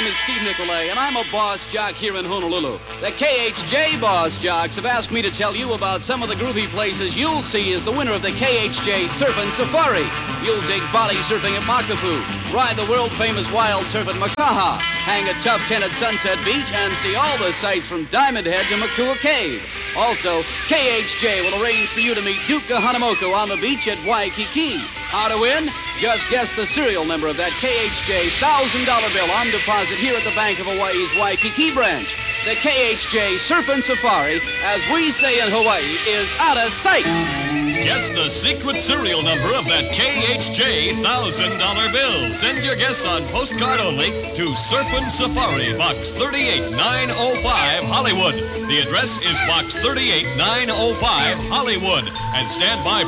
name is Steve Nicolay, and I'm a boss jock here in Honolulu. The KHJ boss jocks have asked me to tell you about some of the groovy places you'll see as the winner of the KHJ Surfin' Safari. You'll dig body surfing at Makapu, ride the world-famous wild surf at Makaha, hang a tough tent at Sunset Beach, and see all the sights from Diamond Head to Makua Cave. Also, KHJ will arrange for you to meet Duke Hanamoko on the beach at Waikiki. How to win? Just guess the serial number of that KHJ $1,000 bill on deposit here at the Bank of Hawaii's Waikiki branch. The KHJ Surfin' Safari, as we say in Hawaii, is out of sight. Guess the secret serial number of that KHJ $1,000 bill. Send your guess on postcard only to Surfin' Safari, Box 38905, Hollywood. The address is Box 38905, Hollywood. And stand by